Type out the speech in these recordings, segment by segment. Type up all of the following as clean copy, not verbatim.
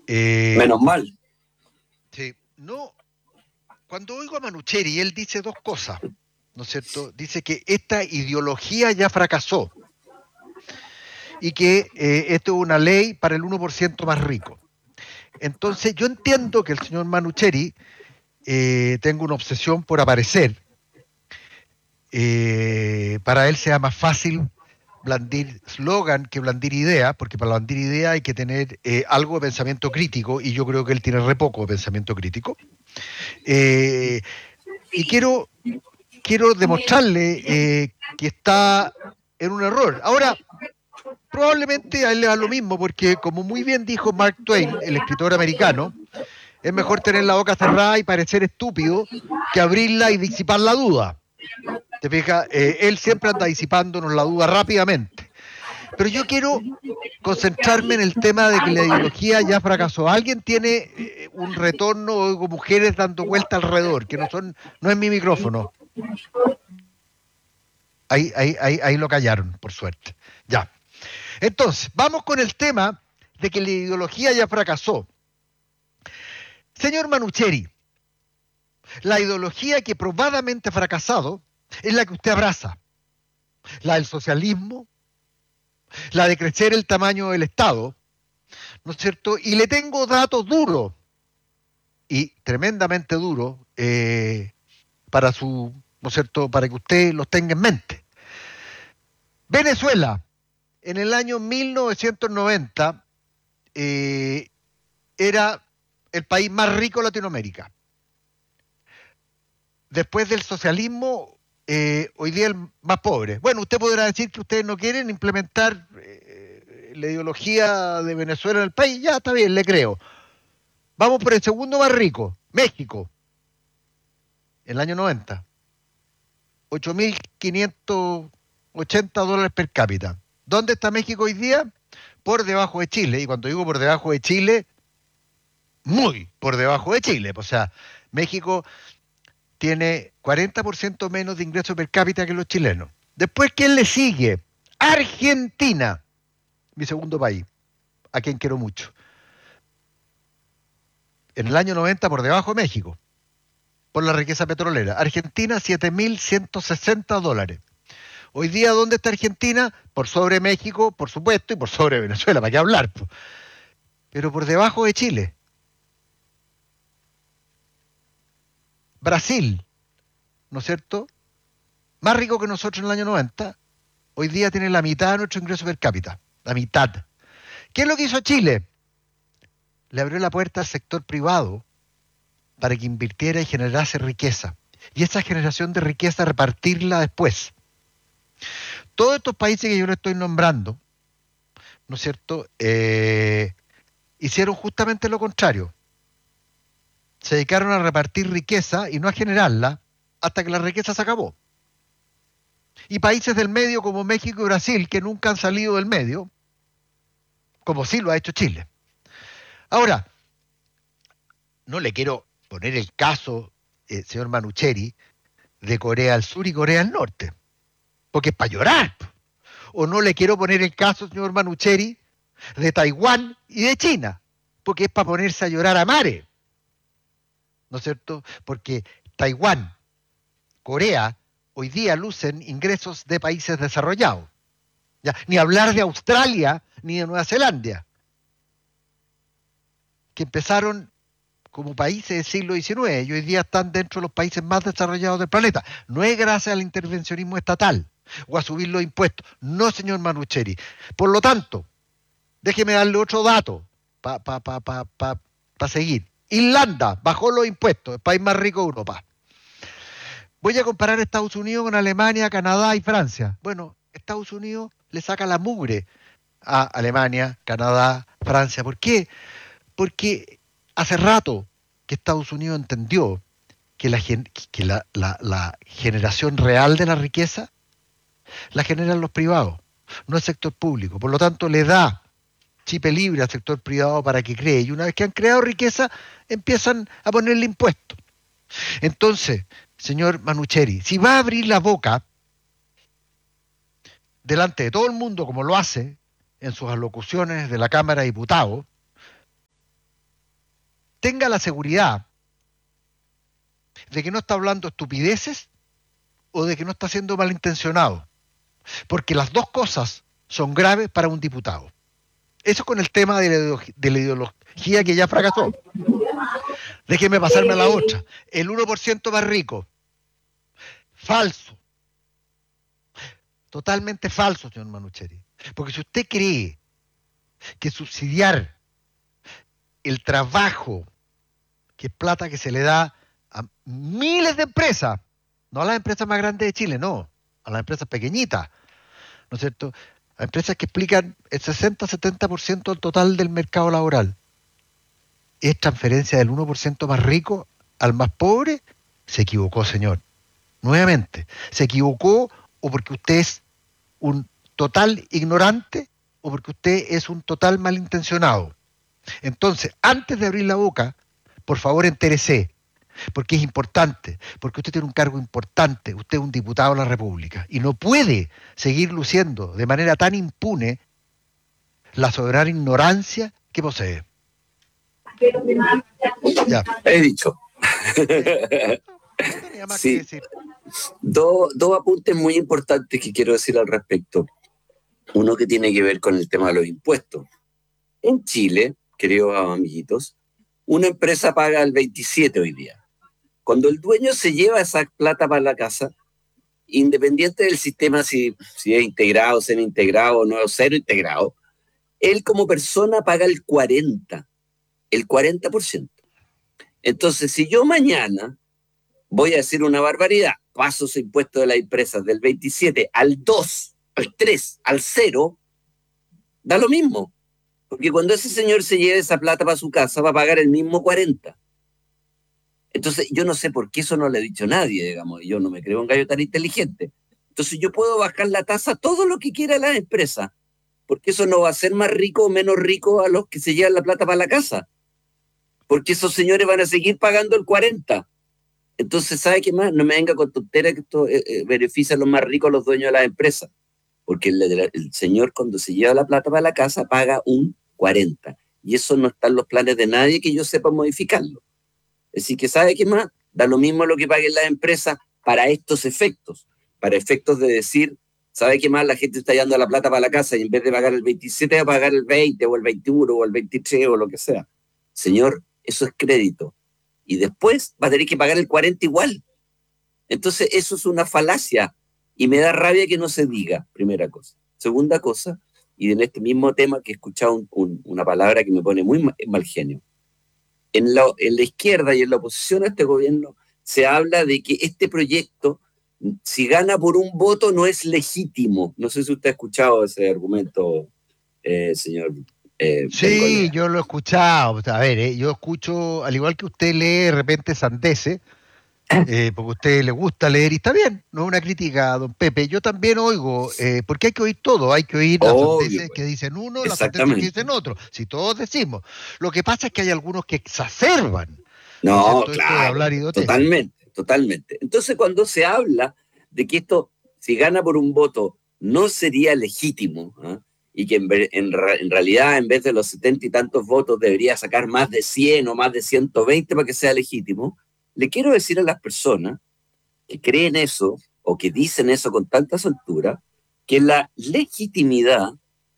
Menos mal. Sí, no, cuando oigo a Manucheri, él dice dos cosas, ¿no es cierto? Dice que esta ideología ya fracasó y que esto es una ley para el 1% más rico. Entonces yo entiendo que el señor Manucheri tenga una obsesión por aparecer. Para él sea más fácil blandir slogan que blandir idea, porque para blandir idea hay que tener algo de pensamiento crítico, y yo creo que él tiene re poco de pensamiento crítico. Y quiero demostrarle que está en un error. Ahora, probablemente a él le da lo mismo, porque como muy bien dijo Mark Twain, el escritor americano, es mejor tener la boca cerrada y parecer estúpido que abrirla y disipar la duda. ¿Te fijas? Él siempre anda disipándonos la duda rápidamente. Pero yo quiero concentrarme en el tema de que la ideología ya fracasó. Alguien tiene un retorno, oigo mujeres dando vuelta alrededor, que no es mi micrófono. Ahí lo callaron, por suerte. Ya. Entonces, vamos con el tema de que la ideología ya fracasó. Señor Manucheri, la ideología que probadamente ha fracasado es la que usted abraza. La del socialismo, la de crecer el tamaño del Estado, ¿no es cierto? Y le tengo datos duros, y tremendamente duros, para su, ¿no es cierto?, para que usted los tenga en mente. Venezuela, en el año 1990, era el país más rico de Latinoamérica. Después del socialismo, hoy día el más pobre. Bueno, usted podrá decir que ustedes no quieren implementar la ideología de Venezuela en el país. Ya, está bien, le creo. Vamos por el segundo más rico, México, en el año 90. $8.580 per cápita. ¿Dónde está México hoy día? Por debajo de Chile. Y cuando digo por debajo de Chile, muy por debajo de Chile. O sea, México tiene 40% menos de ingresos per cápita que los chilenos. Después, ¿quién le sigue? Argentina, mi segundo país, a quien quiero mucho. En el año 90 por debajo de México, por la riqueza petrolera. Argentina, $7.160. Hoy día, ¿dónde está Argentina? Por sobre México, por supuesto, y por sobre Venezuela, ¿para qué hablar? Pero por debajo de Chile. Brasil, ¿no es cierto? Más rico que nosotros en el año 90, hoy día tiene la mitad de nuestro ingreso per cápita. La mitad. ¿Qué es lo que hizo Chile? Le abrió la puerta al sector privado para que invirtiera y generase riqueza. Y esa generación de riqueza repartirla después. Todos estos países que yo le estoy nombrando, ¿no es cierto?, hicieron justamente lo contrario. Se dedicaron a repartir riqueza y no a generarla hasta que la riqueza se acabó. Y países del medio como México y Brasil, que nunca han salido del medio, como sí lo ha hecho Chile. Ahora, no le quiero poner el caso, señor Manucheri, de Corea del Sur y Corea del Norte, porque es para llorar. O no le quiero poner el caso, señor Manucheri, de Taiwán y de China, porque es para ponerse a llorar a mares, ¿no es cierto? Porque Taiwán, Corea, hoy día lucen ingresos de países desarrollados. ¿Ya? Ni hablar de Australia ni de Nueva Zelanda, que empezaron como países del siglo XIX y hoy día están dentro de los países más desarrollados del planeta. No es gracias al intervencionismo estatal o a subir los impuestos. No, señor Manucheri. Por lo tanto, déjeme darle otro dato para seguir. Irlanda bajó los impuestos, el país más rico de Europa. Voy a comparar Estados Unidos con Alemania, Canadá y Francia. Bueno, Estados Unidos le saca la mugre a Alemania, Canadá, Francia. ¿Por qué? Porque hace rato que Estados Unidos entendió que la generación real de la riqueza la generan los privados, no el sector público. Por lo tanto, le da chipe libre al sector privado para que cree. Y una vez que han creado riqueza, empiezan a ponerle impuestos. Entonces, señor Manucheri, si va a abrir la boca delante de todo el mundo, como lo hace en sus alocuciones de la Cámara de Diputados, tenga la seguridad de que no está hablando estupideces o de que no está siendo malintencionado, porque las dos cosas son graves para un diputado. Eso con el tema de la ideología que ya fracasó. Déjeme pasarme a la otra. El 1% más rico. Falso. Totalmente falso, señor Manucheri. Porque si usted cree que subsidiar el trabajo, que es plata que se le da a miles de empresas, no a las empresas más grandes de Chile, no, a las empresas pequeñitas, ¿no es cierto? A empresas que explican el 60-70% del total del mercado laboral. ¿Es transferencia del 1% más rico al más pobre? Se equivocó, señor. Nuevamente, se equivocó o porque usted es un total ignorante o porque usted es un total malintencionado. Entonces, antes de abrir la boca, por favor entérese, porque es importante, porque usted tiene un cargo importante, usted es un diputado de la República y no puede seguir luciendo de manera tan impune la soberana ignorancia que posee. Ya. He dicho. No tenía más que decir. Dos apuntes muy importantes que quiero decir al respecto. Uno que tiene que ver con el tema de los impuestos. En Chile, queridos amiguitos, una empresa paga el 27 hoy día. Cuando el dueño se lleva esa plata para la casa, independiente del sistema, si es integrado, semi-integrado o no, cero integrado, él como persona paga el 40%. Entonces, si yo mañana voy a decir una barbaridad, paso ese impuesto de las empresas del 27 al 2, al 3, al 0, da lo mismo. Porque cuando ese señor se lleve esa plata para su casa, va a pagar el mismo 40%. Entonces, yo no sé por qué eso no le ha dicho nadie, digamos, yo no me creo un gallo tan inteligente. Entonces, yo puedo bajar la tasa todo lo que quiera la empresa, porque eso no va a hacer más rico o menos rico a los que se llevan la plata para la casa. Porque esos señores van a seguir pagando el 40%. Entonces, ¿sabe qué más? No me venga con tonteras que esto beneficia a los más ricos, a los dueños de las empresas. Porque el señor cuando se lleva la plata para la casa paga un 40%. Y eso no está en los planes de nadie que yo sepa modificarlo. Es decir, que ¿sabe qué más? Da lo mismo lo que paguen las empresas para estos efectos. Para efectos de decir, ¿sabe qué más? La gente está llevando la plata para la casa y en vez de pagar el 27 va a pagar el 20 o el 21 o el 23 o lo que sea. Señor, eso es crédito. Y después va a tener que pagar el 40 igual. Entonces, eso es una falacia. Y me da rabia que no se diga, primera cosa. Segunda cosa, y en este mismo tema que he escuchado una palabra que me pone muy mal genio. En la izquierda y en la oposición a este gobierno se habla de que este proyecto, si gana por un voto, no es legítimo. No sé si usted ha escuchado ese argumento, señor. Sí, yo lo he escuchado. A ver, yo escucho, al igual que usted lee de repente sandeces, porque a usted le gusta leer y está bien, no es una crítica a don Pepe. Yo también oigo, porque hay que oír todo, hay que oír las sandeces que dicen uno, las sandeces que dicen otro, si todos decimos. Lo que pasa es que hay algunos que exacerban. No, claro, esto de hablar totalmente. Entonces, cuando se habla de que esto, si gana por un voto, no sería legítimo, ¿eh? Y que en realidad, en vez de los 70 y tantos votos, debería sacar más de 100 o más de 120 para que sea legítimo, le quiero decir a las personas que creen eso o que dicen eso con tanta soltura, que la legitimidad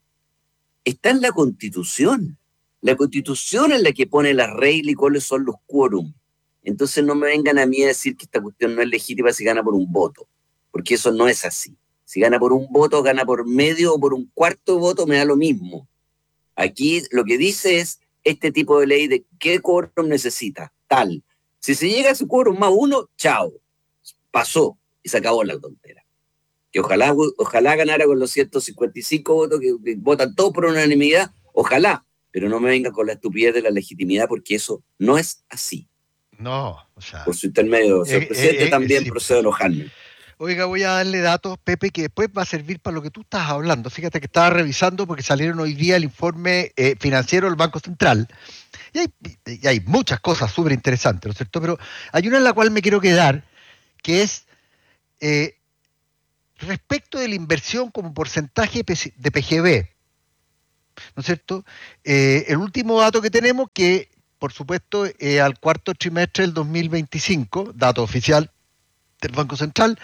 está en la Constitución. La Constitución es la que pone las reglas y cuáles son los quórum. Entonces no me vengan a mí a decir que esta cuestión no es legítima si gana por un voto, porque eso no es así. Si gana por un voto, gana por medio o por un cuarto voto, me da lo mismo. Aquí lo que dice es este tipo de ley de qué quórum necesita, tal. Si se llega a ese quórum más uno, chao, pasó y se acabó la tontera. Que ojalá ganara con los 155 votos que votan todos por unanimidad, ojalá, pero no me venga con la estupidez de la legitimidad porque eso no es así. No, o sea... Por su intermedio, señor presidente, también sí, procedo a enojarme. Oiga, voy a darle datos, Pepe, que después va a servir para lo que tú estás hablando. Fíjate que estaba revisando porque salieron hoy día el informe financiero del Banco Central. Y hay muchas cosas súper interesantes, ¿no es cierto? Pero hay una en la cual me quiero quedar, que es respecto de la inversión como porcentaje de PGB, ¿no es cierto? El último dato que tenemos, que por supuesto, al cuarto trimestre del 2025, dato oficial del Banco Central,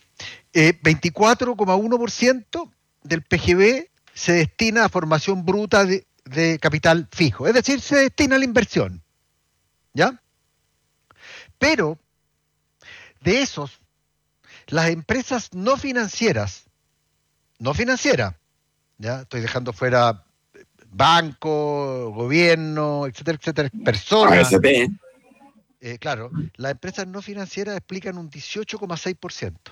24,1% del PGB se destina a formación bruta de capital fijo, es decir, se destina a la inversión, ¿ya? Pero de esos, las empresas no financieras, ¿ya? Estoy dejando fuera banco, gobierno, etcétera, etcétera, personas. AFP. Claro, las empresas no financieras explican un 18,6%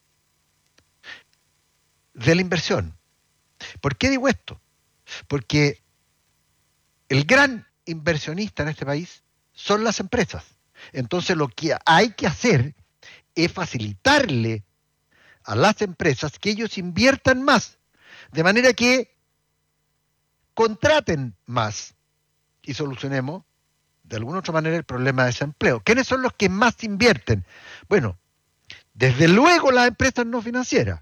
de la inversión. ¿Por qué digo esto? Porque el gran inversionista en este país son las empresas. Entonces lo que hay que hacer es facilitarle a las empresas que ellos inviertan más, de manera que contraten más y solucionemos de alguna otra manera el problema de desempleo. ¿Quiénes son los que más invierten? Bueno, desde luego las empresas no financieras.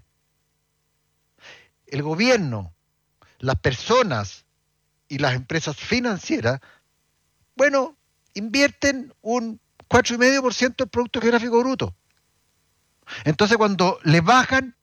El gobierno, las personas y las empresas financieras, bueno, invierten un 4,5% del Producto Geográfico Bruto. Entonces cuando le bajan,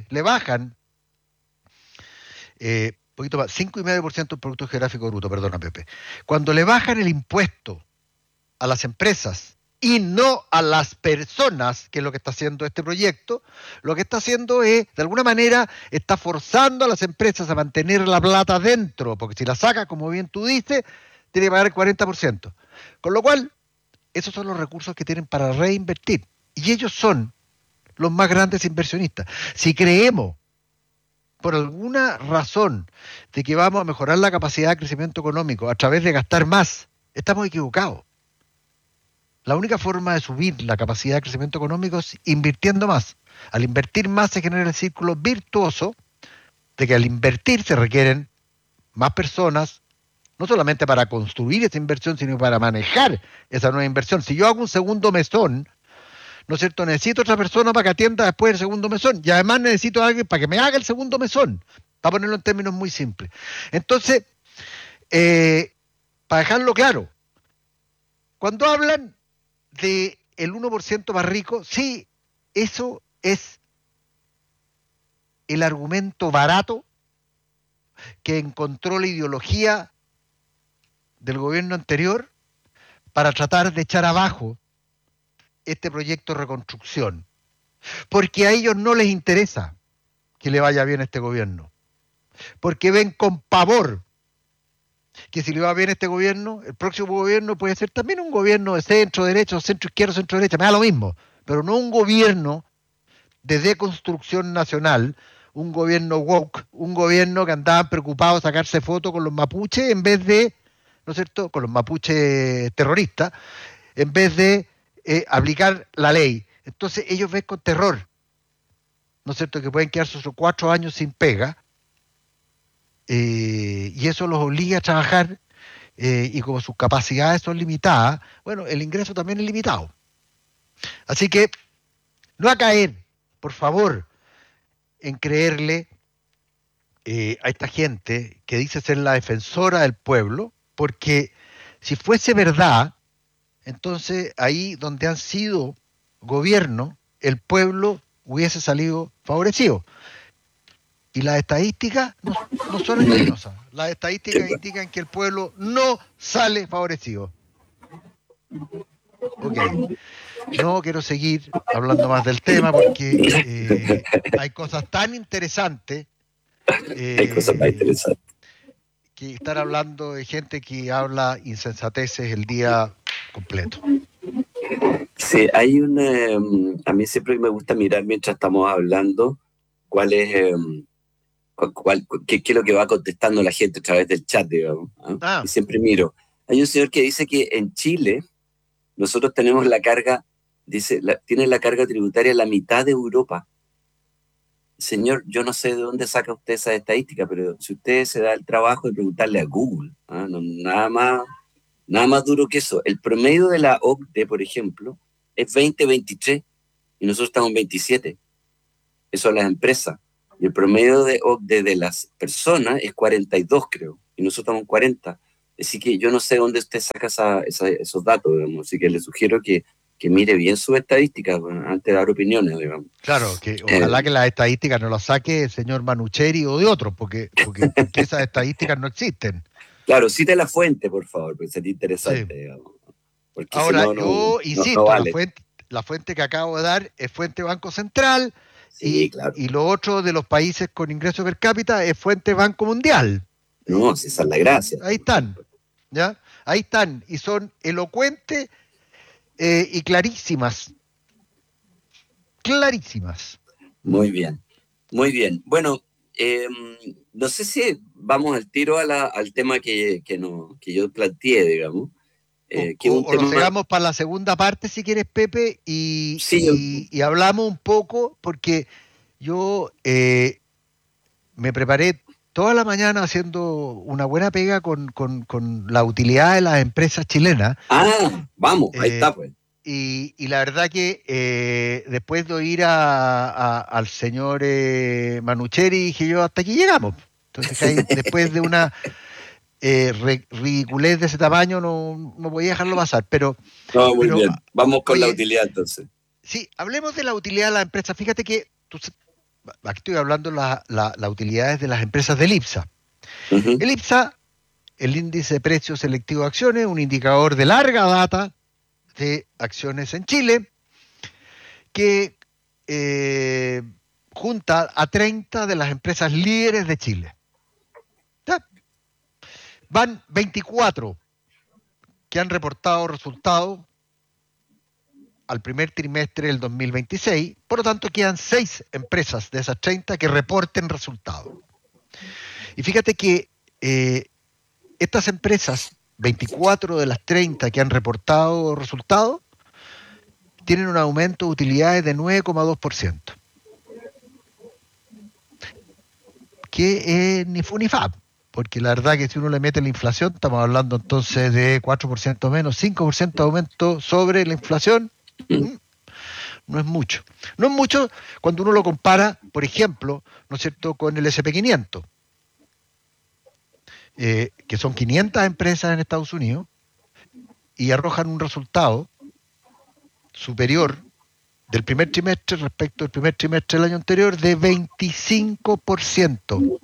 poquito más, 5,5% del Producto Geográfico Bruto, perdona Pepe. Cuando le bajan el impuesto a las empresas y no a las personas, que es lo que está haciendo este proyecto, lo que está haciendo es, de alguna manera, está forzando a las empresas a mantener la plata dentro, porque si la saca, como bien tú dices, tiene que pagar el 40%. Con lo cual, esos son los recursos que tienen para reinvertir. Y ellos son los más grandes inversionistas. Si creemos, por alguna razón, de que vamos a mejorar la capacidad de crecimiento económico a través de gastar más, estamos equivocados. La única forma de subir la capacidad de crecimiento económico es invirtiendo más. Al invertir más se genera el círculo virtuoso de que al invertir se requieren más personas, no solamente para construir esa inversión, sino para manejar esa nueva inversión. Si yo hago un segundo mesón, ¿no es cierto? Necesito otra persona para que atienda después el segundo mesón. Y además necesito a alguien para que me haga el segundo mesón. Para ponerlo en términos muy simples. Entonces, para dejarlo claro, cuando hablan de el 1% más rico, sí, eso es el argumento barato que encontró la ideología del gobierno anterior para tratar de echar abajo este proyecto de reconstrucción. Porque a ellos no les interesa que le vaya bien a este gobierno. Porque ven con pavor que si le va bien a este gobierno, el próximo gobierno puede ser también un gobierno de centro derecha, centro izquierda, centro derecha, me da lo mismo, pero no un gobierno de deconstrucción nacional, un gobierno woke, un gobierno que andaban preocupados de sacarse fotos con los mapuches en vez de, ¿no es cierto?, con los mapuches terroristas, en vez de aplicar la ley. Entonces ellos ven con terror, ¿no es cierto?, que pueden quedarse otros 4 años sin pega, y eso los obliga a trabajar, y como sus capacidades son limitadas, bueno, el ingreso también es limitado. Así que no a caer, por favor, en creerle a esta gente que dice ser la defensora del pueblo, porque si fuese verdad, entonces ahí donde han sido gobierno, el pueblo hubiese salido favorecido. Y las estadísticas no son engañosas. Las estadísticas indican que el pueblo no sale favorecido. Ok. No quiero seguir hablando más del tema porque hay cosas tan interesantes. Hay cosas más interesantes. Que estar hablando de gente que habla insensateces el día completo. Sí, hay a mí siempre me gusta mirar mientras estamos hablando cuál es, qué es lo que va contestando la gente a través del chat, digamos. Y siempre miro. Hay un señor que dice que en Chile nosotros tenemos la carga, tiene la carga tributaria la mitad de Europa. Señor, yo no sé de dónde saca usted esa estadística, pero si usted se da el trabajo de preguntarle a Google, nada más duro que eso. El promedio de la OCDE, por ejemplo, es 20-23 y nosotros estamos en 27. Eso es las empresas. Y el promedio de OCDE de las personas es 42, creo, y nosotros estamos en 40. Así que yo no sé dónde usted saca esos datos, digamos. Así que le sugiero que mire bien sus estadísticas, bueno, antes de dar opiniones, digamos. Claro, que Eh, ojalá que las estadísticas no las saque el señor Manucheri o de otros, porque esas estadísticas no existen. claro, cite la fuente, por favor, porque sería Sí. interesante, digamos. Porque si Ahora, no, yo no insisto, vale. la fuente que acabo de dar es fuente Banco Central Sí, claro. y lo otro de los países con ingreso per cápita es fuente Banco Mundial. No, si esa es la gracia. Ahí están, ¿ya? Ahí están y son elocuentes y clarísimas, clarísimas. Muy bien, muy bien. Bueno, eh, no sé si vamos al tiro al tema que yo planteé, digamos, que es un O lo tema, cegamos para la segunda parte, si quieres, Pepe, sí, y hablamos un poco, porque yo me preparé toda la mañana haciendo una buena pega con la utilidad de las empresas chilenas. vamos, ahí eh, está, pues. y la verdad que después de oír al señor Manucheri, dije yo, hasta aquí llegamos. Entonces, después de una ridiculez de ese tamaño, no voy a dejarlo pasar. No, muy Pero bien. Vamos con la oye, utilidad entonces. sí, hablemos de la utilidad de la empresa. Fíjate que aquí estoy hablando de las utilidades de las empresas del IPSA. Ujú. El IPSA, el índice de precios selectivo de acciones, un indicador de larga data de acciones en Chile, que eh, junta a 30 de las empresas líderes de Chile. ¿Ya? Van 24 que han reportado resultados al primer trimestre del 2026, por lo tanto quedan 6 empresas de esas 30 que reporten resultados. Y fíjate que estas empresas, 24 de las 30 que han reportado resultados, tienen un aumento de utilidades de 9,2%, que es ni fu ni fa, porque la verdad que si uno le mete la inflación, estamos hablando entonces de 4% menos, 5% de aumento sobre la inflación. No es mucho. No es mucho cuando uno lo compara, por ejemplo, ¿no es cierto?, con el SP500, que son 500 empresas en Estados Unidos y arrojan un resultado superior del primer trimestre respecto al primer trimestre del año anterior de 25%.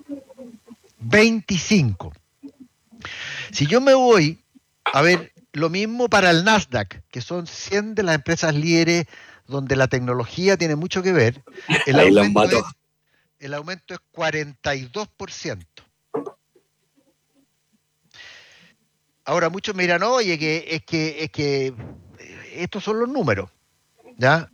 25. Si yo me voy a ver lo mismo para el Nasdaq, que son 100 de las empresas líderes donde la tecnología tiene mucho que ver, el Ahí los aumento mato. es, el aumento es 42%. Ahora muchos me dirán, oye, que estos son los números, ¿ya?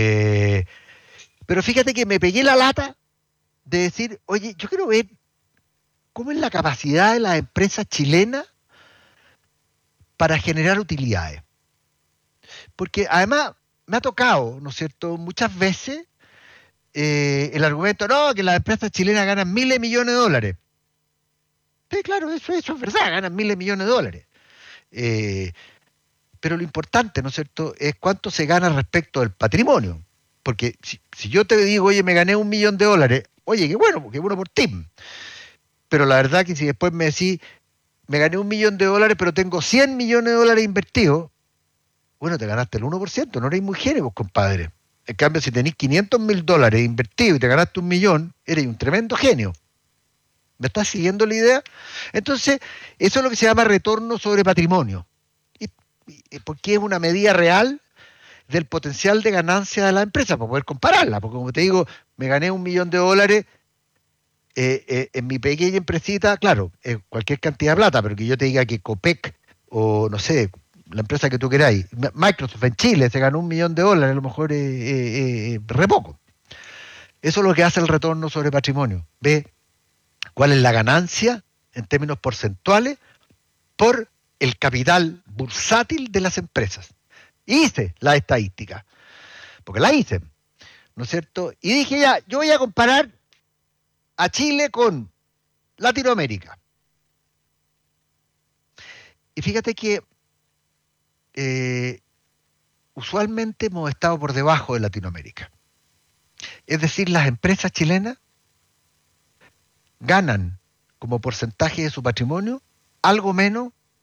Pero fíjate que me pegué la lata de decir, oye, yo quiero ver cómo es la capacidad de las empresas chilenas para generar utilidades. Porque además me ha tocado, ¿no es cierto?, muchas veces el argumento, no, que las empresas chilenas ganan miles de millones de dólares. Sí, claro, eso es verdad, ganan miles de millones de dólares. Eh, pero lo importante, ¿no es cierto?, es cuánto se gana respecto del patrimonio. Porque si yo te digo, oye, me gané $1.000.000, oye, qué bueno por ti. Pero la verdad que si después me decís, me gané $1.000.000, pero tengo 100 millones de dólares invertidos, bueno, te ganaste el 1%, no eres muy género, compadre. En cambio, si tenés $500.000 invertidos y te ganaste 1.000.000, eres un tremendo genio. ¿Me estás siguiendo la idea? Entonces, eso es lo que se llama retorno sobre patrimonio. Porque es una medida real del potencial de ganancia de la empresa, para poder compararla. Porque como te digo, me gané $1.000.000 en mi pequeña empresita, claro, cualquier cantidad de plata, pero que yo te diga que Copec o no sé, la empresa que tú queráis, Microsoft en Chile se ganó $1.000.000, a lo mejor es re poco. Eso es lo que hace el retorno sobre patrimonio. Ve cuál es la ganancia en términos porcentuales por el capital bursátil de las empresas. Hice la estadística, porque la hice, ¿no es cierto? Y dije ya, yo voy a comparar a Chile con Latinoamérica. Y fíjate que usualmente hemos estado por debajo de Latinoamérica. Es decir, las empresas chilenas ganan como porcentaje de su patrimonio algo menos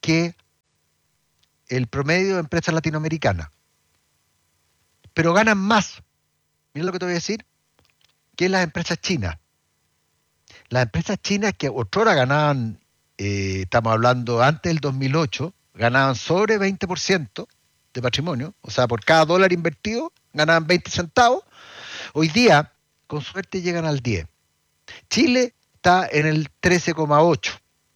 que el promedio de empresas latinoamericanas, pero ganan más, mira lo que te voy a decir, que las empresas chinas. Las empresas chinas que otrora ganaban, estamos hablando antes del 2008, ganaban sobre 20% de patrimonio, o sea, por cada dólar invertido ganaban 20 centavos, hoy día, con suerte, llegan al 10. Chile está en el 13,8.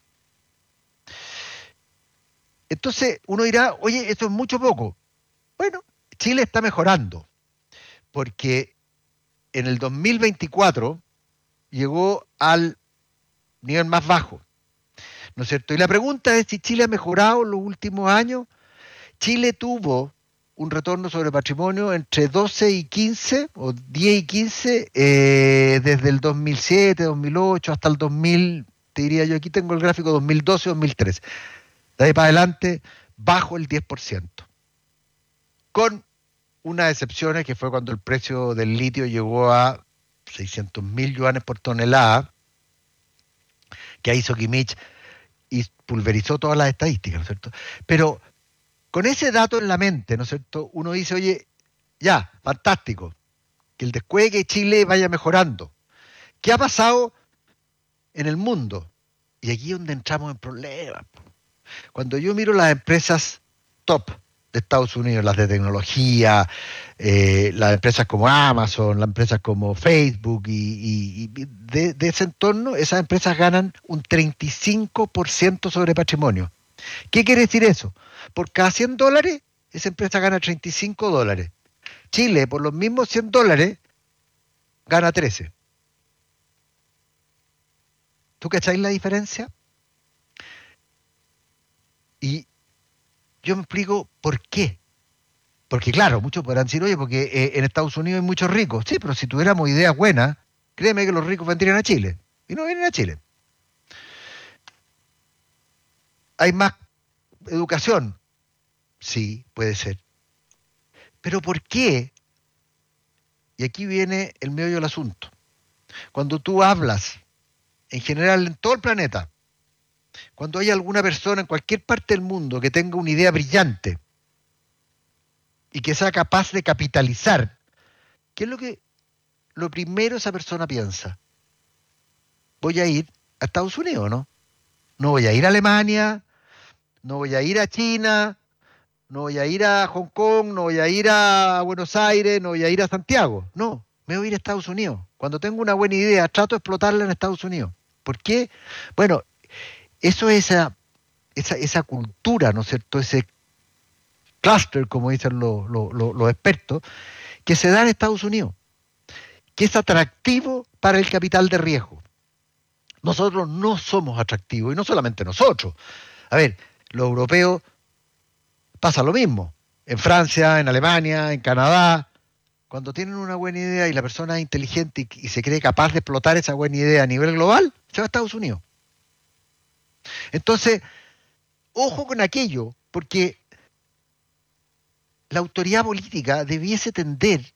Entonces uno dirá, oye, esto es mucho poco. Bueno, Chile está mejorando, porque en el 2024 llegó al nivel más bajo, ¿no es cierto? Y la pregunta es si Chile ha mejorado en los últimos años. Chile tuvo un retorno sobre patrimonio entre 12 y 15, o 10 y 15, desde el 2007, 2008, hasta el 2000, te diría yo, aquí tengo el gráfico 2012, 2013. De ahí para adelante, bajo el 10%. Con unas excepciones, que fue cuando el precio del litio llegó a 600.000 yuanes por tonelada, que ahí hizo Kimmich y pulverizó todas las estadísticas, ¿no es cierto? Pero con ese dato en la mente, ¿no es cierto?, uno dice, oye, ya, fantástico, que el descuelgue de Chile vaya mejorando. ¿Qué ha pasado en el mundo? Y aquí es donde entramos en problemas. Cuando yo miro las empresas top de Estados Unidos, las de tecnología, las empresas como Amazon, las empresas como Facebook y de ese entorno, esas empresas ganan un 35% sobre patrimonio. ¿Qué quiere decir eso? Por cada $100, esa empresa gana $35. Chile, por los mismos $100, gana 13. ¿Tú cacháis la diferencia? Y yo me explico por qué. Porque claro, muchos podrán decir, oye, porque en Estados Unidos hay muchos ricos. Sí, pero si tuviéramos ideas buenas, créeme que los ricos vendrían a Chile. Y no vienen a Chile. ¿Hay más educación? Sí, puede ser. Pero ¿por qué? Y aquí viene el meollo del asunto. Cuando tú hablas, en general en todo el planeta, cuando hay alguna persona en cualquier parte del mundo que tenga una idea brillante y que sea capaz de capitalizar, ¿qué es lo primero esa persona piensa? Voy a ir a Estados Unidos, ¿no? No voy a ir a Alemania, no voy a ir a China, no voy a ir a Hong Kong, no voy a ir a Buenos Aires, no voy a ir a Santiago. No, me voy a ir a Estados Unidos. Cuando tengo una buena idea, trato de explotarla en Estados Unidos. ¿Por qué? Bueno, eso es esa cultura, ¿no es cierto? Ese cluster, como dicen los expertos, que se da en Estados Unidos, que es atractivo para el capital de riesgo. Nosotros no somos atractivos, y no solamente nosotros. A ver, los europeos pasa lo mismo. En Francia, en Alemania, en Canadá, cuando tienen una buena idea y la persona es inteligente y se cree capaz de explotar esa buena idea a nivel global, se va a Estados Unidos. Entonces, ojo con aquello, porque la autoridad política debiese tender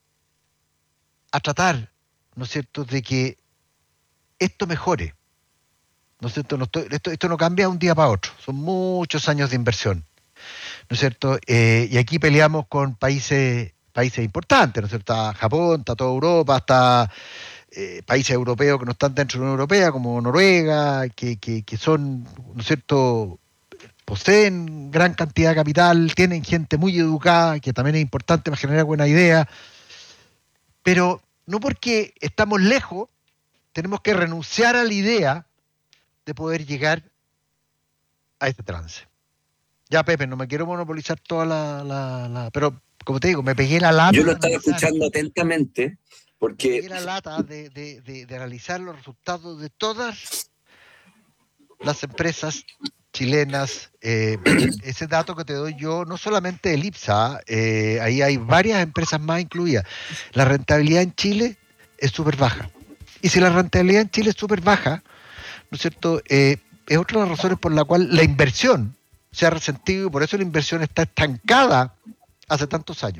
a tratar, ¿no es cierto?, de que esto mejore. ¿No es cierto? Esto no cambia de un día para otro, son muchos años de inversión, ¿no es cierto? Y aquí peleamos con países importantes, ¿no es cierto? Está Japón, está toda Europa, está países europeos que no están dentro de la Unión Europea, como Noruega, que son, ¿no es cierto?, poseen gran cantidad de capital, tienen gente muy educada, que también es importante para generar buena idea, pero no porque estamos lejos, tenemos que renunciar a la idea de poder llegar a este trance. Ya, Pepe, no me quiero monopolizar toda pero, como te digo, me pegué la lata. Yo lo estaba escuchando atentamente, porque... Me pegué la lata de analizar los resultados de todas las empresas chilenas. Ese dato que te doy yo, no solamente el IPSA, ahí hay varias empresas más incluidas. La rentabilidad en Chile es súper baja. Y si la rentabilidad en Chile es súper baja, ¿no es cierto?, es otra de las razones por la cual la inversión se ha resentido y por eso la inversión está estancada hace tantos años.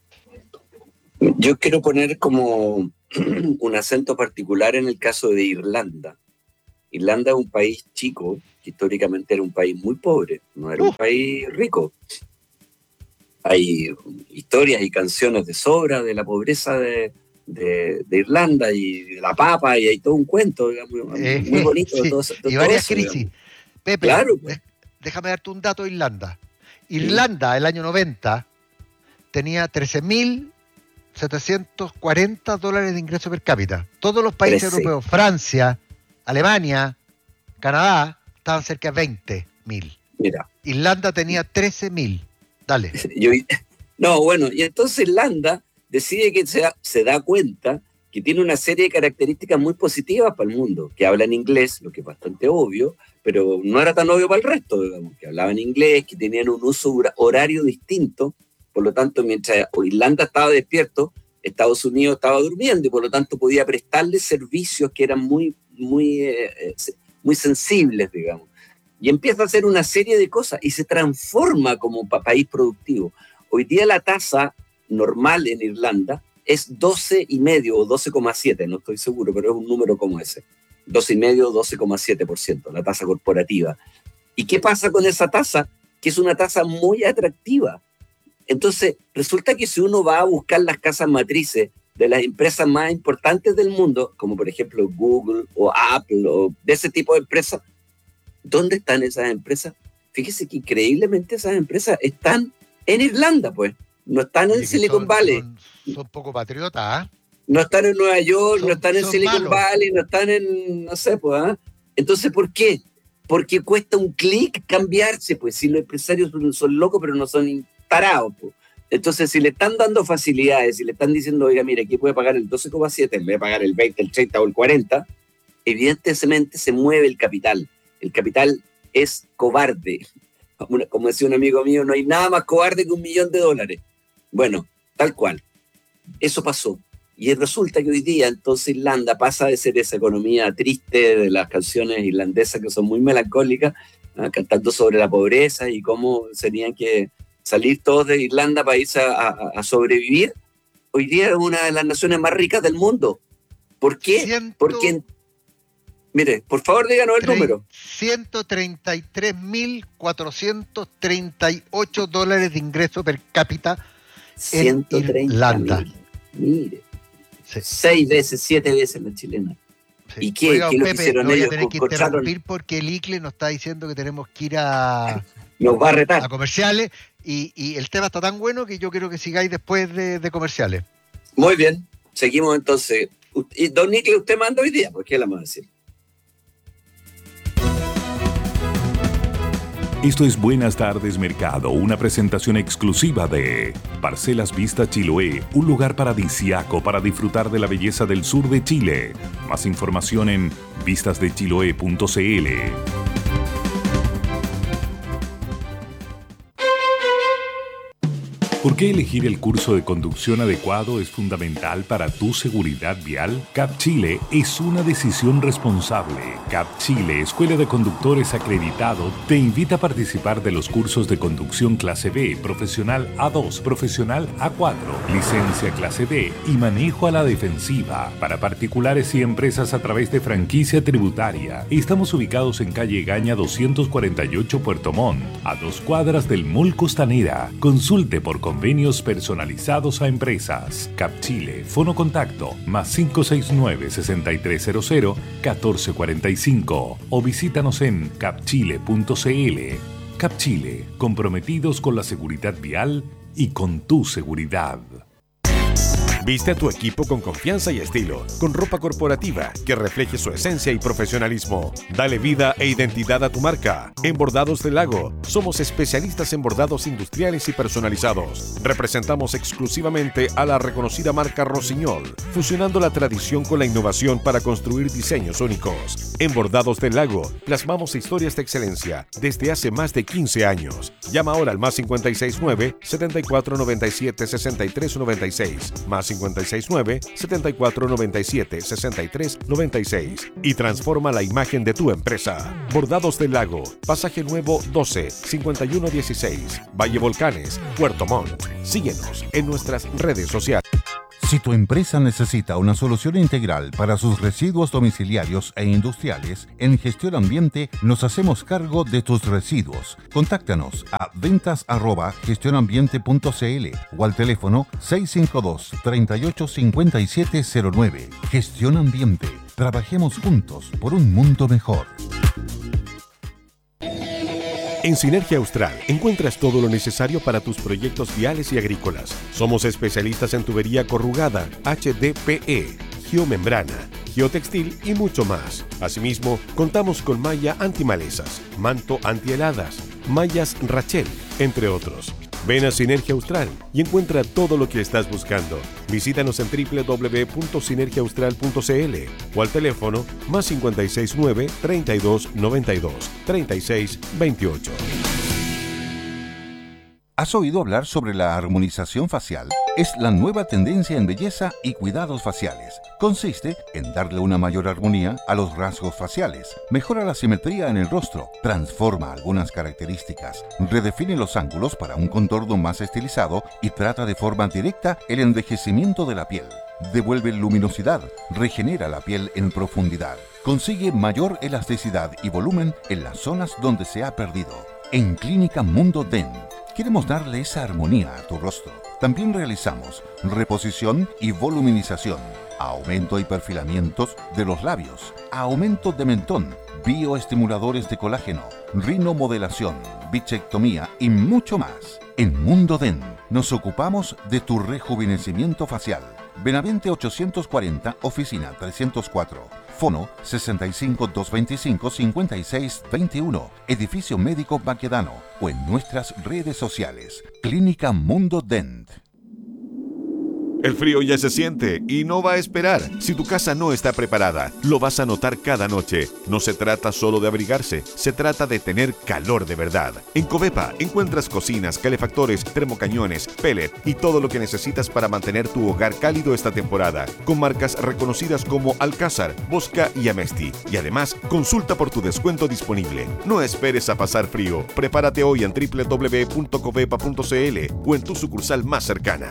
Yo quiero poner como un acento particular en el caso de Irlanda. Irlanda es un país chico, que históricamente era un país muy pobre, no era un país rico. Hay historias y canciones de sobra de la pobreza de Irlanda y de la papa, y hay todo un cuento, digamos, muy bonito. Sí, todo y varias eso, crisis. digamos. Pepe, Claro, pues. déjame darte un dato de Irlanda. Irlanda, el año 90, tenía $13.740 de ingreso per cápita. Todos los países europeos, Francia, Alemania, Canadá, estaban cerca de 20.000. Mira. Irlanda tenía 13.000. Dale. No, bueno, y entonces Irlanda decide que se da cuenta que tiene una serie de características muy positivas para el mundo, que hablan inglés, lo que es bastante obvio, pero no era tan obvio para el resto, digamos, que hablaban inglés, que tenían un uso horario distinto, por lo tanto, mientras Irlanda estaba despierto, Estados Unidos estaba durmiendo, y por lo tanto podía prestarle servicios que eran muy sensibles, digamos. Y empieza a hacer una serie de cosas y se transforma como país productivo. Hoy día la tasa normal en Irlanda es 12,5 o 12,7, no estoy seguro, pero es un número como ese. 12,5 o 12,7%, la tasa corporativa. ¿Y qué pasa con esa tasa? Que es una tasa muy atractiva. Entonces, resulta que si uno va a buscar las casas matrices de las empresas más importantes del mundo, como por ejemplo Google o Apple o de ese tipo de empresas, ¿dónde están esas empresas? Fíjese que increíblemente esas empresas están en Irlanda, pues. No están en Silicon Valley. Son poco patriotas, ¿eh? No están en Nueva York, no están en Silicon Valley, no están en, no sé, pues, ¿eh? Entonces, ¿por qué? Porque cuesta un clic cambiarse, pues. Si los empresarios son locos, pero no son tarados, pues. Entonces, si le están dando facilidades, si le están diciendo, oiga, mire, aquí puede pagar el 12,7 en vez de pagar el 20, el 30 o el 40, evidentemente se mueve el capital. El capital es cobarde. Como decía un amigo mío, no hay nada más cobarde que $1.000.000. Bueno, tal cual. Eso pasó. Y resulta que hoy día, entonces, Irlanda pasa de ser esa economía triste de las canciones irlandesas que son muy melancólicas, cantando sobre la pobreza y cómo tenían que salir todos de Irlanda para irse a sobrevivir. Hoy día es una de las naciones más ricas del mundo. ¿Por qué? Porque... Mire, por favor, díganos el número. $133.438 de ingreso per cápita en Irlanda. Mire, sí. 6 veces, 7 veces la chilena. Sí. ¿Y qué? Oiga, ¿Qué lo Pepe, que hicieron ellos? Voy a tener que interrumpir porque el ICLE nos está diciendo que tenemos que ir a... Nos va a retar. A comerciales y el tema está tan bueno que yo quiero que sigáis después de comerciales. Muy bien, seguimos entonces. Y don Nicle, usted manda hoy día, ¿por qué la vamos a decir? Esto es Buenas Tardes Mercado, una presentación exclusiva de Parcelas Vista Chiloé, un lugar paradisíaco para disfrutar de la belleza del sur de Chile. Más información en vistasdechiloé.cl. ¿Por qué elegir el curso de conducción adecuado es fundamental para tu seguridad vial? CAP Chile es una decisión responsable. CAP Chile, Escuela de Conductores Acreditado, te invita a participar de los cursos de conducción clase B, profesional A2, profesional A4, licencia clase D y manejo a la defensiva para particulares y empresas a través de franquicia tributaria. Estamos ubicados en calle Gaña 248 Puerto Montt, a 2 cuadras del Mall Costanera. Consulte por convenios personalizados a empresas. CAP Chile, fono contacto más 569-6300-1445 o visítanos en capchile.cl. CAP Chile, comprometidos con la seguridad vial y con tu seguridad. Viste a tu equipo con confianza y estilo, con ropa corporativa que refleje su esencia y profesionalismo. Dale vida e identidad a tu marca. En Bordados del Lago, somos especialistas en bordados industriales y personalizados. Representamos exclusivamente a la reconocida marca Rossignol, fusionando la tradición con la innovación para construir diseños únicos. En Bordados del Lago, plasmamos historias de excelencia desde hace más de 15 años. Llama ahora al más 569-7497-6396, más 569-7497-6396 y transforma la imagen de tu empresa. Bordados del Lago, Pasaje Nuevo 12, 5116, Valle Volcanes, Puerto Montt. Síguenos en nuestras redes sociales. Si tu empresa necesita una solución integral para sus residuos domiciliarios e industriales, en Gestión Ambiente nos hacemos cargo de tus residuos. Contáctanos a ventas@gestionambiente.cl o al teléfono 652-385709. Gestión Ambiente. Trabajemos juntos por un mundo mejor. En Sinergia Austral encuentras todo lo necesario para tus proyectos viales y agrícolas. Somos especialistas en tubería corrugada, HDPE, geomembrana, geotextil y mucho más. Asimismo, contamos con malla antimalezas, manto antiheladas, mallas Rachel, entre otros. Ven a Sinergia Austral y encuentra todo lo que estás buscando. Visítanos en www.sinergiaaustral.cl o al teléfono +569 32 92 36 28. ¿Has oído hablar sobre la armonización facial? Es la nueva tendencia en belleza y cuidados faciales. Consiste en darle una mayor armonía a los rasgos faciales, mejora la simetría en el rostro, transforma algunas características, redefine los ángulos para un contorno más estilizado y trata de forma directa el envejecimiento de la piel. Devuelve luminosidad, regenera la piel en profundidad, consigue mayor elasticidad y volumen en las zonas donde se ha perdido. En Clínica Mundo Dent queremos darle esa armonía a tu rostro. También realizamos reposición y voluminización, aumento y perfilamientos de los labios, aumento de mentón, bioestimuladores de colágeno, rinomodelación, bichectomía y mucho más. En Mundo Dent nos ocupamos de tu rejuvenecimiento facial. Benavente 840, oficina 304. Fono 65-225-5621. Edificio Médico Baquedano. O en nuestras redes sociales. Clínica Mundo Dent. El frío ya se siente y no va a esperar. Si tu casa no está preparada, lo vas a notar cada noche. No se trata solo de abrigarse, se trata de tener calor de verdad. En Covepa encuentras cocinas, calefactores, termocañones, pellet y todo lo que necesitas para mantener tu hogar cálido esta temporada. Con marcas reconocidas como Alcázar, Bosca y Amesti. Y además, consulta por tu descuento disponible. No esperes a pasar frío. Prepárate hoy en www.covepa.cl o en tu sucursal más cercana.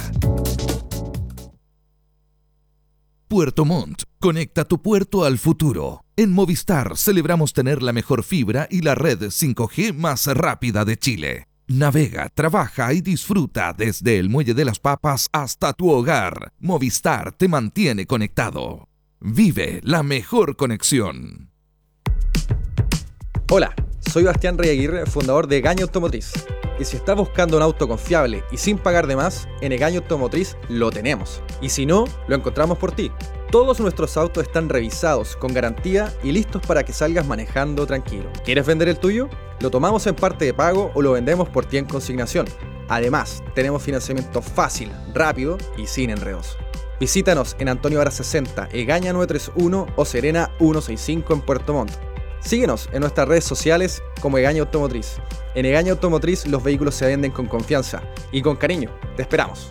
Puerto Montt. Conecta tu puerto al futuro. En Movistar celebramos tener la mejor fibra y la red 5G más rápida de Chile. Navega, trabaja y disfruta desde el Muelle de las Papas hasta tu hogar. Movistar te mantiene conectado. Vive la mejor conexión. Hola, soy Bastián Rey Aguirre, fundador de Egaña Automotriz. Y si estás buscando un auto confiable y sin pagar de más, en Egaña Automotriz lo tenemos. Y si no, lo encontramos por ti. Todos nuestros autos están revisados, con garantía y listos para que salgas manejando tranquilo. ¿Quieres vender el tuyo? Lo tomamos en parte de pago o lo vendemos por ti en consignación. Además, tenemos financiamiento fácil, rápido y sin enredos. Visítanos en Antonio Vara 60, Egaña 931 o Serena 165 en Puerto Montt. Síguenos en nuestras redes sociales como Egaña Automotriz. En Egaña Automotriz los vehículos se venden con confianza y con cariño. Te esperamos.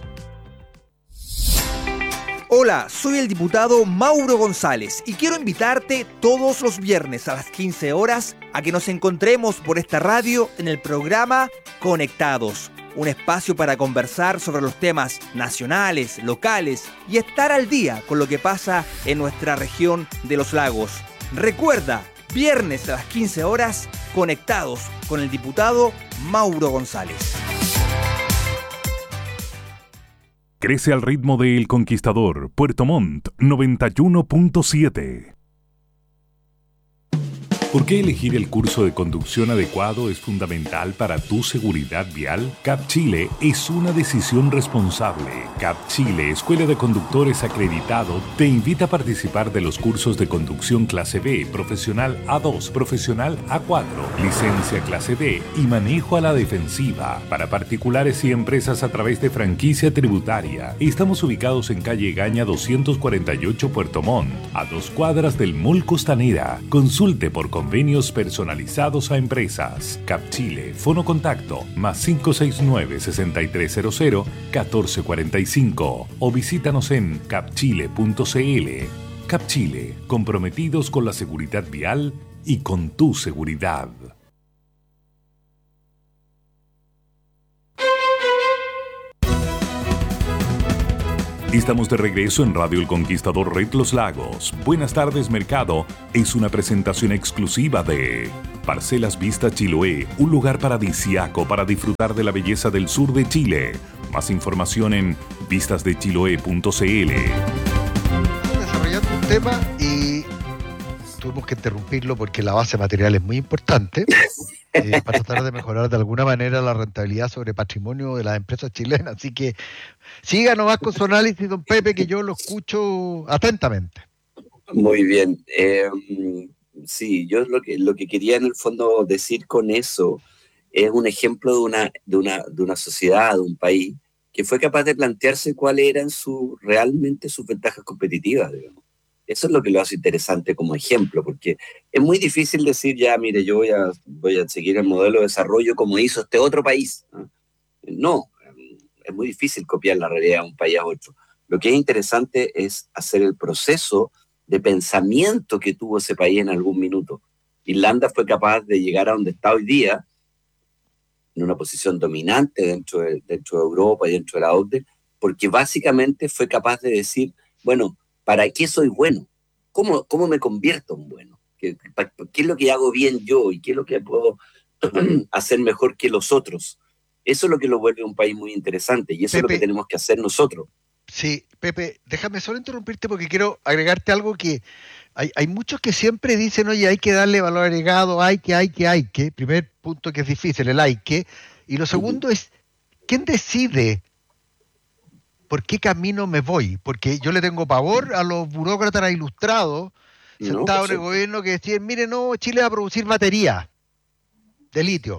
Hola, soy el diputado Mauro González y quiero invitarte todos los viernes a las 15 horas a que nos encontremos por esta radio en el programa Conectados, un espacio para conversar sobre los temas nacionales, locales y estar al día con lo que pasa en nuestra región de los lagos. Recuerda, viernes a las 15 horas, Conectados con el diputado Mauro González. Crece al ritmo de El Conquistador, Puerto Montt 91.7. ¿Por qué elegir el curso de conducción adecuado es fundamental para tu seguridad vial? CAP Chile es una decisión responsable. CAP Chile, Escuela de Conductores Acreditado, te invita a participar de los cursos de conducción clase B, profesional A2, profesional A4, licencia clase D y manejo a la defensiva para particulares y empresas a través de franquicia tributaria. Estamos ubicados en calle Egaña 248 Puerto Montt, a 2 cuadras del Mall Costanera. Consulte por convenios personalizados a empresas. CAP Chile, fono contacto +569-6300-1445 o visítanos en capchile.cl. CAP Chile, comprometidos con la seguridad vial y con tu seguridad. Estamos de regreso en Radio El Conquistador Red Los Lagos. Buenas tardes, mercado. Es una presentación exclusiva de Parcelas Vista Chiloé, un lugar paradisiaco para disfrutar de la belleza del sur de Chile. Más información en vistasdechiloe.cl. Desarrollando un tema y tuvimos que interrumpirlo porque la base material es muy importante para tratar de mejorar de alguna manera la rentabilidad sobre patrimonio de las empresas chilenas. Así que siga nomás con su análisis, don Pepe, que yo lo escucho atentamente. Muy bien. Sí, yo lo que quería en el fondo decir con eso es un ejemplo de una sociedad, de un país, que fue capaz de plantearse cuáles eran realmente sus ventajas competitivas, digamos. Eso es lo que lo hace interesante como ejemplo, porque es muy difícil decir, ya, mire, yo voy a seguir el modelo de desarrollo como hizo este otro país. No, es muy difícil copiar la realidad de un país a otro. Lo que es interesante es hacer el proceso de pensamiento que tuvo ese país en algún minuto. Irlanda fue capaz de llegar a donde está hoy día, en una posición dominante dentro de Europa y dentro de la OCDE, porque básicamente fue capaz de decir, bueno, ¿para qué soy bueno? ¿Cómo me convierto en bueno? ¿Qué es lo que hago bien yo y qué es lo que puedo hacer mejor que los otros? Eso es lo que lo vuelve un país muy interesante y eso Pepe, es lo que tenemos que hacer nosotros. Sí, Pepe, déjame solo interrumpirte porque quiero agregarte algo que hay muchos que siempre dicen, oye, hay que darle valor agregado, hay que. Primer punto que es difícil, el hay que. Y lo segundo es, ¿quién decide por qué camino me voy? Porque yo le tengo pavor a los burócratas ilustrados sentados en el gobierno que decían, mire, no, Chile va a producir batería de litio.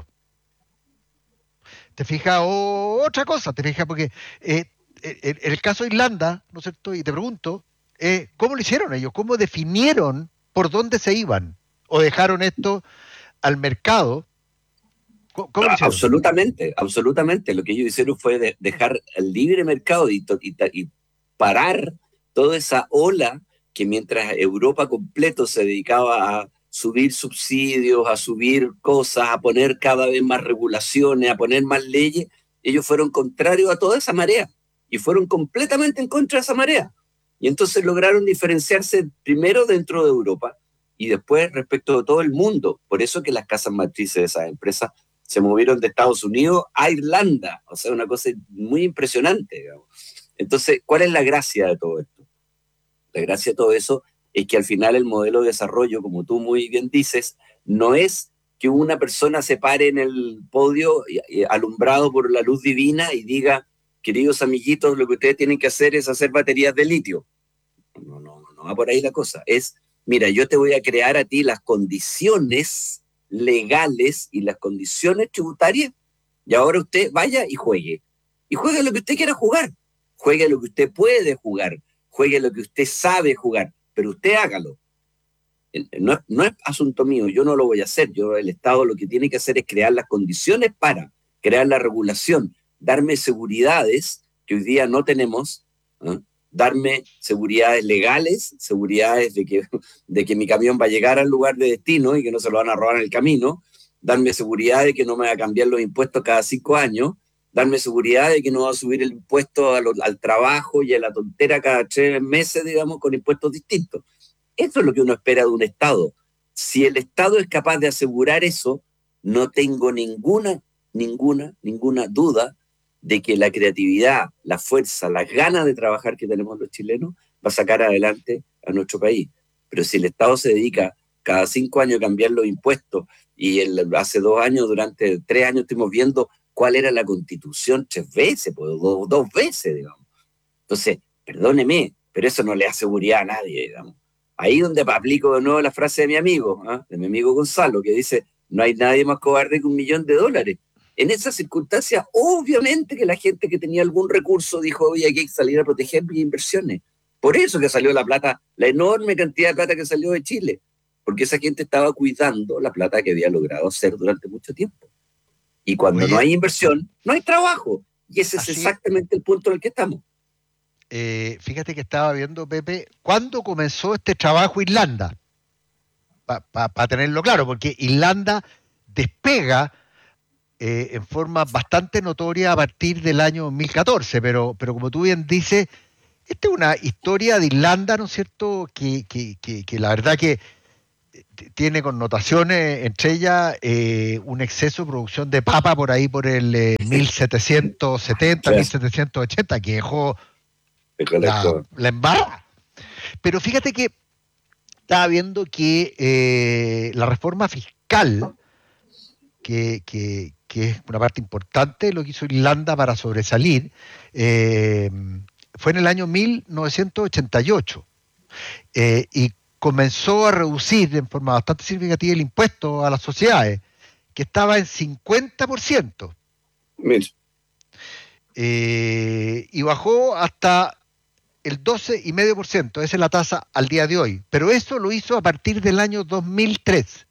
¿Te fijas? O otra cosa, ¿te fijas? Porque en el caso de Irlanda, ¿no es cierto? Y te pregunto, ¿cómo lo hicieron ellos? ¿Cómo definieron por dónde se iban? ¿O dejaron esto al mercado? ¿Cómo lo hicieron? Absolutamente. Lo que ellos hicieron fue dejar el libre mercado y parar toda esa ola que mientras Europa completo se dedicaba a subir subsidios, a subir cosas, a poner cada vez más regulaciones, a poner más leyes, ellos fueron contrarios a toda esa marea y fueron completamente en contra de esa marea. Y entonces lograron diferenciarse primero dentro de Europa y después respecto de todo el mundo. Por eso que las casas matrices de esas empresas se movieron de Estados Unidos a Irlanda. O sea, una cosa muy impresionante, digamos. Entonces, ¿cuál es la gracia de todo esto? La gracia de todo eso es que al final el modelo de desarrollo, como tú muy bien dices, no es que una persona se pare en el podio alumbrado por la luz divina y diga, queridos amiguitos, lo que ustedes tienen que hacer es hacer baterías de litio. No va por ahí la cosa. Es, mira, yo te voy a crear a ti las condiciones legales y las condiciones tributarias y ahora usted vaya y juegue. Y juegue lo que usted quiera jugar. Juegue lo que usted puede jugar. Juegue lo que usted sabe jugar. Pero usted hágalo. No es asunto mío, yo no lo voy a hacer. El Estado lo que tiene que hacer es crear las condiciones para crear la regulación, darme seguridades que hoy día no tenemos, darme seguridades legales, seguridades de que mi camión va a llegar al lugar de destino y que no se lo van a robar en el camino, darme seguridad de que no me va a cambiar los impuestos cada 5 años, darme seguridad de que no va a subir el impuesto al trabajo y a la tontera cada 3 meses, digamos, con impuestos distintos. Eso es lo que uno espera de un Estado. Si el Estado es capaz de asegurar eso, no tengo ninguna duda de que la creatividad, la fuerza, las ganas de trabajar que tenemos los chilenos va a sacar adelante a nuestro país. Pero si el Estado se dedica cada 5 años a cambiar los impuestos y hace 2 años, durante 3 años estuvimos viendo cuál era la Constitución 3 veces, pues, 2 veces, digamos. Entonces, perdóneme, pero eso no le da seguridad a nadie, digamos. Ahí donde aplico de nuevo la frase de mi amigo Gonzalo, que dice, no hay nadie más cobarde que $1.000.000. En esas circunstancias, obviamente que la gente que tenía algún recurso dijo, oye, hay que salir a proteger mis inversiones. Por eso que salió la plata, la enorme cantidad de plata que salió de Chile, porque esa gente estaba cuidando la plata que había logrado hacer durante mucho tiempo. Y cuando no hay inversión, no hay trabajo. Y ese es exactamente el punto en el que estamos. Fíjate que estaba viendo, Pepe, ¿cuándo comenzó este trabajo Irlanda? Para tenerlo claro, porque Irlanda despega en forma bastante notoria a partir del año 2014, pero como tú bien dices, Esta es una historia de Irlanda, ¿no es cierto?, que la verdad que tiene connotaciones, entre ellas un exceso de producción de papa por ahí por el 1770, Claro. 1780, que dejó Claro. la embarra. Pero fíjate que estaba viendo que la reforma fiscal, que es una parte importante de lo que hizo Irlanda para sobresalir, fue en el año 1988 y comenzó a reducir en forma bastante significativa el impuesto a las sociedades, que estaba en 50%, Mira, y bajó hasta el 12,5%, esa es la tasa al día de hoy, pero eso lo hizo a partir del año 2003.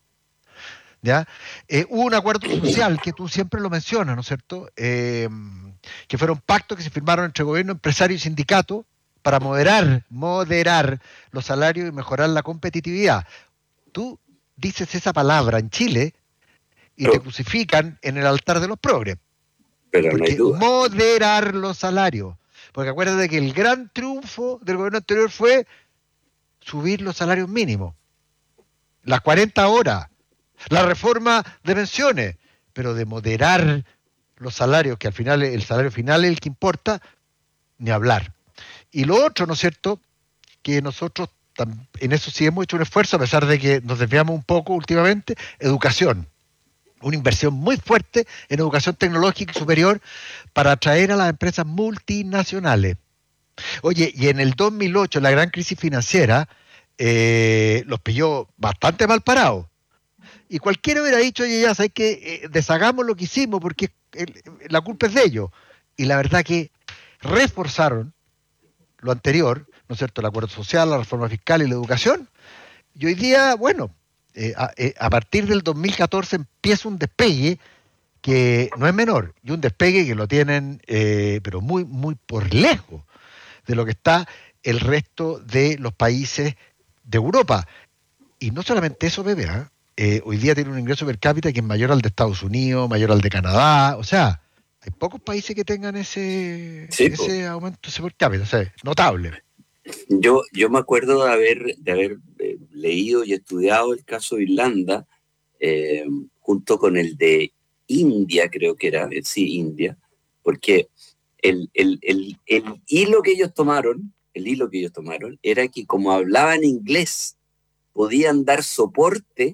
¿Ya? Hubo un acuerdo social que tú siempre lo mencionas, ¿no es cierto? Que fueron pactos que se firmaron entre gobierno, empresario y sindicato para moderar los salarios y mejorar la competitividad. Tú dices esa palabra en Chile y te crucifican en el altar de los progres. pero no hay Porque duda. moderar los salarios. Porque acuérdate que el gran triunfo del gobierno anterior fue subir los salarios mínimos. Las 40 horas. La reforma de pensiones. Pero de moderar los salarios, que al final el salario final es el que importa, ni hablar. Y lo otro, ¿no es cierto?, que nosotros en eso sí hemos hecho un esfuerzo, a pesar de que nos desviamos un poco últimamente, educación. Una inversión muy fuerte en educación tecnológica superior para atraer a las empresas multinacionales. Oye, y en el 2008, la gran crisis financiera, los pilló bastante mal parados. Y cualquiera hubiera dicho, oye, ya sabes que deshagamos lo que hicimos porque la culpa es de ellos. Y la verdad que reforzaron lo anterior, ¿no es cierto?, el acuerdo social, la reforma fiscal y la educación. Y hoy día, bueno, a partir del 2014 empieza un despegue que no es menor, y un despegue que lo tienen, pero muy, muy por lejos de lo que está el resto de los países de Europa. Y no solamente eso, Pepe, hoy día tiene un ingreso per cápita que es mayor al de Estados Unidos, mayor al de Canadá, o sea, hay pocos países que tengan ese aumento ese per cápita, o sea, notable. Yo me acuerdo de haber leído y estudiado el caso de Irlanda, junto con el de India, creo que era, sí, India, porque el hilo que ellos tomaron era que como hablaban inglés, podían dar soporte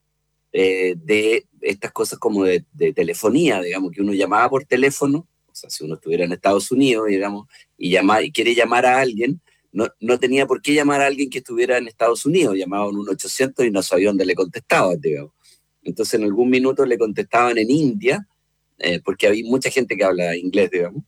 de estas cosas como de telefonía, digamos, que uno llamaba por teléfono, o sea, si uno estuviera en Estados Unidos, digamos, y quiere llamar a alguien, no tenía por qué llamar a alguien que estuviera en Estados Unidos, llamaban un 800 y no sabía dónde le contestaban, digamos. Entonces en algún minuto le contestaban en India, porque había mucha gente que habla inglés, digamos,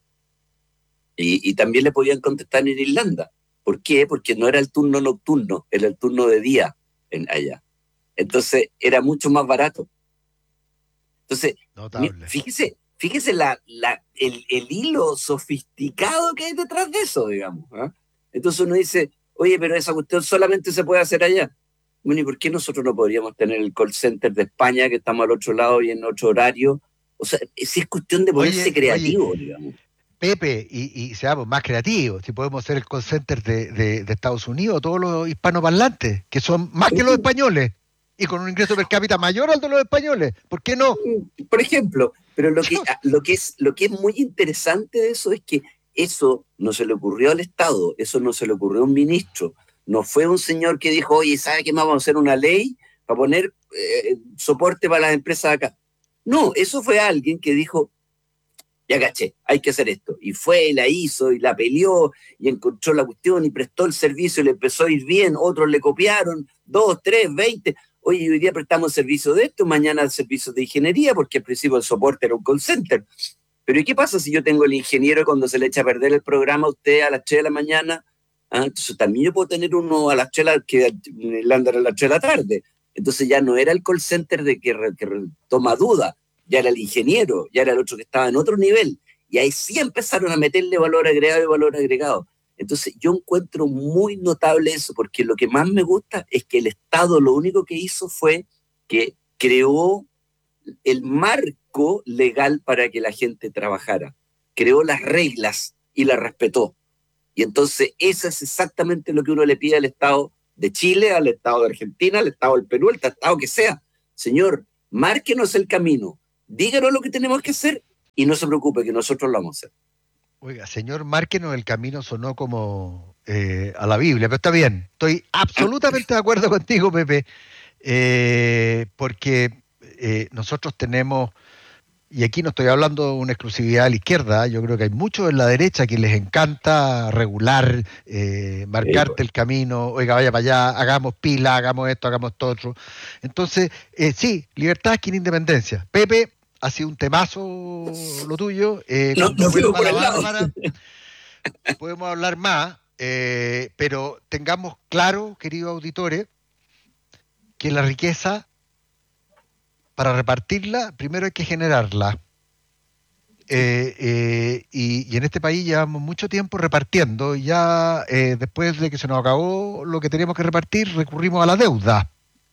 y también le podían contestar en Irlanda. ¿Por qué? Porque no era el turno nocturno, era el turno de día allá. Entonces era mucho más barato. Entonces, fíjese el hilo sofisticado que hay detrás de eso, digamos. Entonces uno dice, oye, pero esa cuestión solamente se puede hacer allá. Bueno, ¿y por qué nosotros no podríamos tener el call center de España, que estamos al otro lado y en otro horario? O sea, si es cuestión de ponerse creativo, digamos. Pepe, y seamos más creativos, si podemos ser el call center de Estados Unidos, todos los hispanoparlantes, que son más que los españoles, y con un ingreso per cápita mayor al de los españoles, ¿por qué no? Por ejemplo, pero lo que es muy interesante de eso es que eso no se le ocurrió al Estado, eso no se le ocurrió a un ministro, no fue un señor que dijo, oye, ¿sabe qué más? Vamos a hacer una ley para poner soporte para las empresas acá. No, eso fue alguien que dijo, ya caché, hay que hacer esto. Y fue, y la hizo, y la peleó, y encontró la cuestión, y prestó el servicio, y le empezó a ir bien, otros le copiaron, 2, 3, 20. Oye, hoy día prestamos servicio de esto, mañana el servicio de ingeniería, porque al principio el soporte era un call center. Pero ¿y qué pasa si yo tengo el ingeniero cuando se le echa a perder el programa a usted a las 3 de la mañana? Entonces también yo puedo tener uno a las 3 que en Irlanda era a las 3 de la tarde. Entonces ya no era el call center de que toma duda, ya era el ingeniero, ya era el otro que estaba en otro nivel. Y ahí sí empezaron a meterle valor agregado y valor agregado. Entonces yo encuentro muy notable eso, porque lo que más me gusta es que el Estado lo único que hizo fue que creó el marco legal para que la gente trabajara, creó las reglas y las respetó. Y entonces eso es exactamente lo que uno le pide al Estado de Chile, al Estado de Argentina, al Estado del Perú, al Estado que sea. Señor, márquenos el camino, díganos lo que tenemos que hacer y no se preocupe que nosotros lo vamos a hacer. Oiga, señor, márquenos el camino sonó como a la Biblia, pero está bien. Estoy absolutamente de acuerdo contigo, Pepe, porque nosotros tenemos, y aquí no estoy hablando de una exclusividad de la izquierda, yo creo que hay muchos en la derecha que les encanta regular, marcarte el camino, oiga, vaya para allá, hagamos pila, hagamos esto otro. Entonces, sí, libertad, esquina, independencia. Pepe, ha sido un temazo lo tuyo. No fui por el lado. Podemos hablar más, pero tengamos claro, queridos auditores, que la riqueza, para repartirla, primero hay que generarla. Y en este país llevamos mucho tiempo repartiendo, y ya después de que se nos acabó lo que teníamos que repartir, recurrimos a la deuda.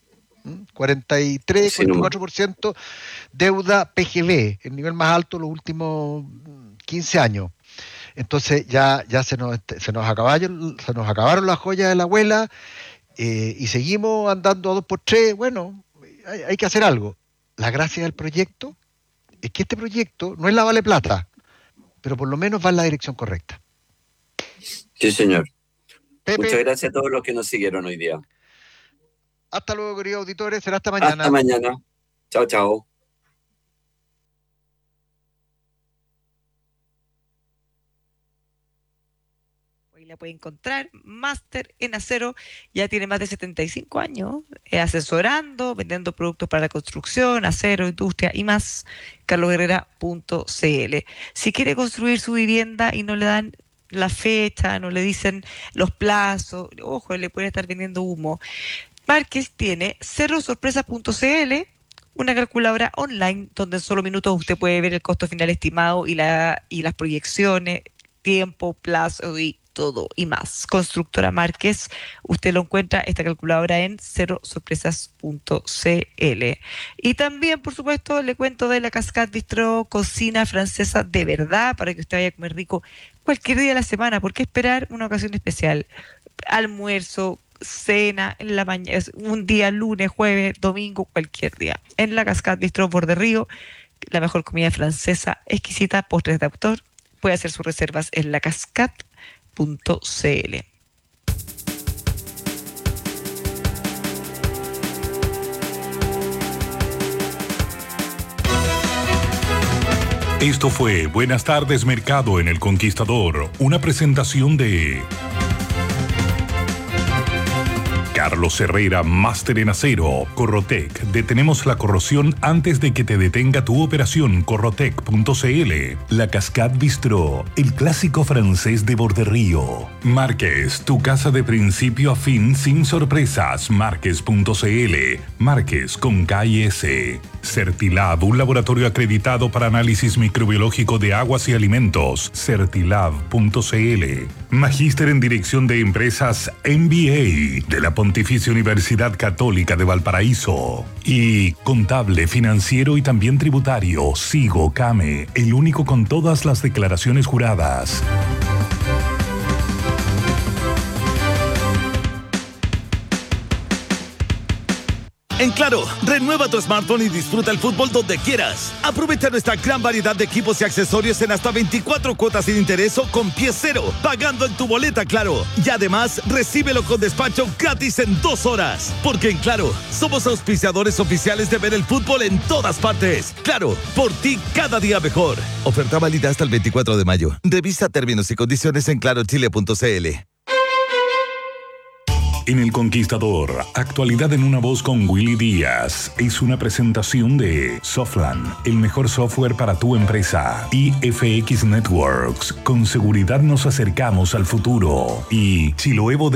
43, 44% deuda PGB, el nivel más alto los últimos 15 años. Entonces ya se nos acabaron las joyas de la abuela, y seguimos andando a 2x3. Bueno, hay que hacer algo. La gracia del proyecto es que este proyecto no es la Vale Plata, pero por lo menos va en la dirección correcta. Sí, señor. Pepe, muchas gracias a todos los que nos siguieron hoy día. Hasta luego, queridos auditores. Será hasta mañana. Hasta mañana. Chao, chao. Hoy la puede encontrar, máster en acero, ya tiene más de 75 años, asesorando, vendiendo productos para la construcción, acero, industria y más. carlosherrera.cl. Si quiere construir su vivienda y no le dan la fecha, no le dicen los plazos, ojo, le puede estar vendiendo humo. Márquez tiene cerosorpresas.cl, una calculadora online donde en solo minutos usted puede ver el costo final estimado y las proyecciones, tiempo, plazo y todo y más. Constructora Márquez, usted lo encuentra esta calculadora en cerosorpresas.cl. Y también, por supuesto, le cuento de la Cascade Bistro, cocina francesa de verdad, para que usted vaya a comer rico cualquier día de la semana. ¿Por qué esperar una ocasión especial? Almuerzo, cena, en la mañana, un día, lunes, jueves, domingo, cualquier día. En la Cascade Bistro Borde Río, la mejor comida francesa, exquisita, postres de autor. Puede hacer sus reservas en lacascade.cl. Esto fue Buenas tardes Mercado en El Conquistador, una presentación de Carlos Herrera, máster en acero. Corrotec, detenemos la corrosión antes de que te detenga tu operación. Corrotec.cl. La Cascade Bistro, el clásico francés de Borderío. Márquez, tu casa de principio a fin sin sorpresas. Márquez.cl. Márquez con K-I-S. Certilab, un laboratorio acreditado para análisis microbiológico de aguas y alimentos. Certilab.cl. Magíster en Dirección de Empresas MBA de la Pontificia Universidad Católica de Valparaíso. Y contable, financiero y también tributario. Sigo Came, el único con todas las declaraciones juradas. En Claro, renueva tu smartphone y disfruta el fútbol donde quieras. Aprovecha nuestra gran variedad de equipos y accesorios en hasta 24 cuotas sin interés o con pie cero, pagando en tu boleta Claro. Y además, recíbelo con despacho gratis en 2 horas. Porque en Claro, somos auspiciadores oficiales de ver el fútbol en todas partes. Claro, por ti cada día mejor. Oferta válida hasta el 24 de mayo. Revisa términos y condiciones en clarochile.cl. En El Conquistador, actualidad en una voz con Willy Díaz. Es una presentación de Softland, el mejor software para tu empresa. Y FX Networks, con seguridad nos acercamos al futuro. Y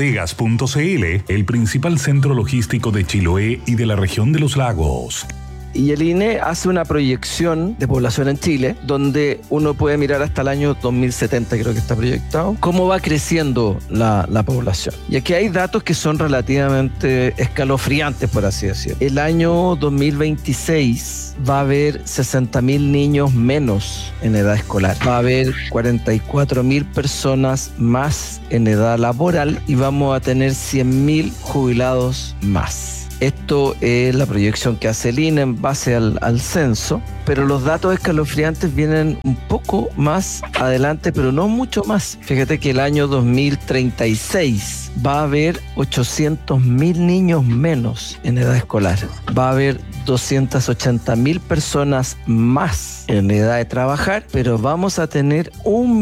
chiloebodegas.cl, el principal centro logístico de Chiloé y de la región de los lagos. Y el INE hace una proyección de población en Chile, donde uno puede mirar hasta el año 2070, creo que está proyectado, cómo va creciendo la población. Y aquí hay datos que son relativamente escalofriantes, por así decirlo. El año 2026 va a haber 60.000 niños menos en edad escolar. Va a haber 44.000 personas más en edad laboral y vamos a tener 100.000 jubilados más. Esto es la proyección que hace el INE en base al censo, pero los datos escalofriantes vienen un poco más adelante, pero no mucho más. Fíjate que el año 2036 va a haber 800.000 niños menos en edad escolar. Va a haber 280.000 personas más en edad de trabajar, pero vamos a tener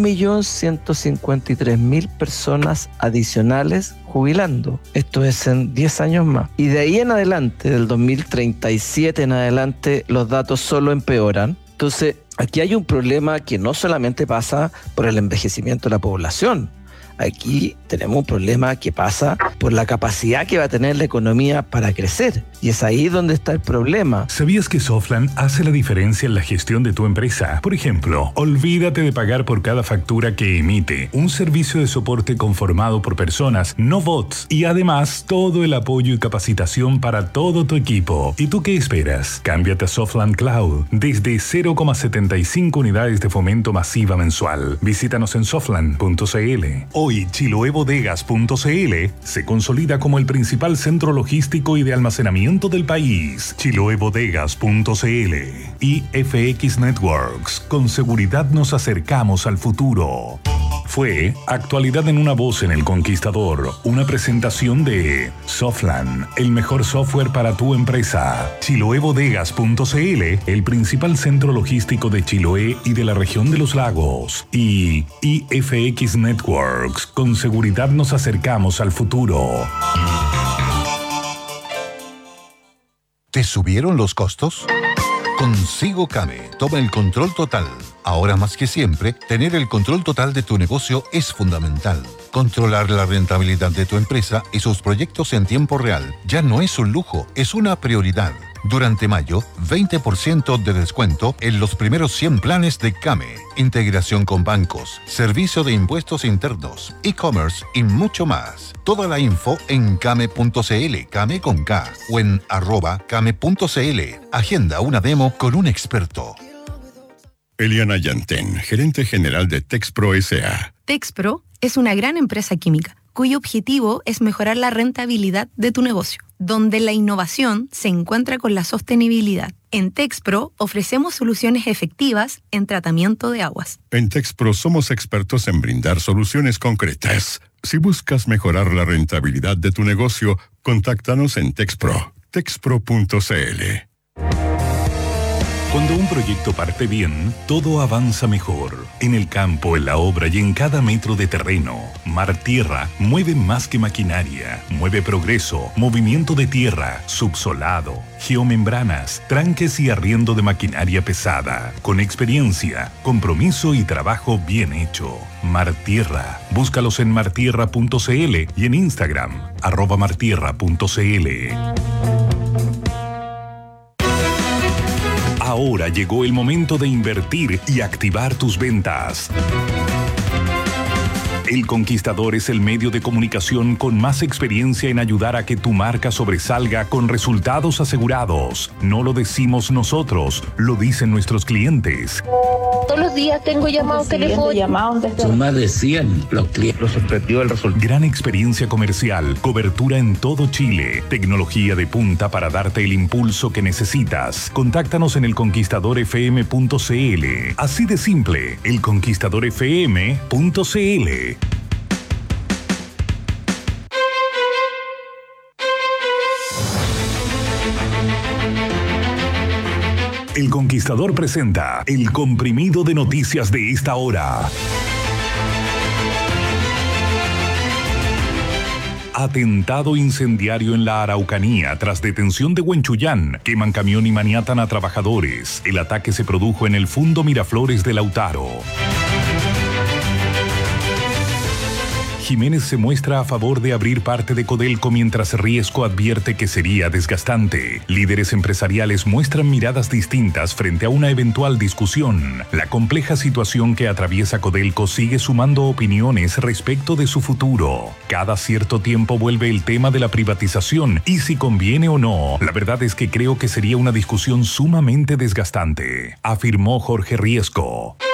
1.153.000 personas adicionales jubilando. Esto es en 10 años más. Y de ahí en adelante, del 2037 en adelante, los datos solo empeoran. Entonces, aquí hay un problema que no solamente pasa por el envejecimiento de la población. Aquí tenemos un problema que pasa por la capacidad que va a tener la economía para crecer. Y es ahí donde está el problema. ¿Sabías que Softland hace la diferencia en la gestión de tu empresa? Por ejemplo, olvídate de pagar por cada factura que emite. Un servicio de soporte conformado por personas, no bots. Y además, todo el apoyo y capacitación para todo tu equipo. ¿Y tú qué esperas? Cámbiate a Softland Cloud desde 0,75 unidades de fomento masiva mensual. Visítanos en softland.cl. Hoy, chiloebodegas.cl se consolida como el principal centro logístico y de almacenamiento del país. chiloebodegas.cl y FX Networks. Con seguridad nos acercamos al futuro. Fue Actualidad en una voz en El Conquistador, una presentación de Softland, el mejor software para tu empresa. chiloebodegas.cl, el principal centro logístico de Chiloé y de la región de los lagos. Y FX Networks, con seguridad nos acercamos al futuro. ¿Te subieron los costos? Consigo Kame, toma el control total. Ahora más que siempre, tener el control total de tu negocio es fundamental. Controlar la rentabilidad de tu empresa y sus proyectos en tiempo real ya no es un lujo, es una prioridad. Durante mayo, 20% de descuento en los primeros 100 planes de Kame. Integración con bancos, servicio de impuestos internos, e-commerce y mucho más. Toda la info en kame.cl, Kame con K, o en @kame.cl. Agenda una demo con un experto. Eliana Yantén, gerente general de Texpro S.A. Texpro es una gran empresa química cuyo objetivo es mejorar la rentabilidad de tu negocio, donde la innovación se encuentra con la sostenibilidad. En Texpro ofrecemos soluciones efectivas en tratamiento de aguas. En Texpro somos expertos en brindar soluciones concretas. Si buscas mejorar la rentabilidad de tu negocio, contáctanos en Texpro, texpro.cl. Cuando un proyecto parte bien, todo avanza mejor. En el campo, en la obra y en cada metro de terreno. Mar Tierra mueve más que maquinaria. Mueve progreso, movimiento de tierra, subsolado, geomembranas, tranques y arriendo de maquinaria pesada. Con experiencia, compromiso y trabajo bien hecho. Mar Tierra. Búscalos en martierra.cl y en Instagram, @martierra.cl. Ahora llegó el momento de invertir y activar tus ventas. El Conquistador es el medio de comunicación con más experiencia en ayudar a que tu marca sobresalga con resultados asegurados. No lo decimos nosotros, lo dicen nuestros clientes. Todos los días tengo llamados telefónicos. Son más de 100 los clientes. Los sorprendió el resultado. Gran experiencia comercial, cobertura en todo Chile, tecnología de punta para darte el impulso que necesitas. Contáctanos en elconquistadorfm.cl. Así de simple, elconquistadorfm.cl. El Conquistador presenta el comprimido de noticias de esta hora. Atentado incendiario en la Araucanía tras detención de Huenchuyán. Queman camión y maniatan a trabajadores. El ataque se produjo en el Fundo Miraflores de Lautaro. Jiménez se muestra a favor de abrir parte de Codelco mientras Riesco advierte que sería desgastante. Líderes empresariales muestran miradas distintas frente a una eventual discusión. La compleja situación que atraviesa Codelco sigue sumando opiniones respecto de su futuro. Cada cierto tiempo vuelve el tema de la privatización y si conviene o no. La verdad es que creo que sería una discusión sumamente desgastante, afirmó Jorge Riesco.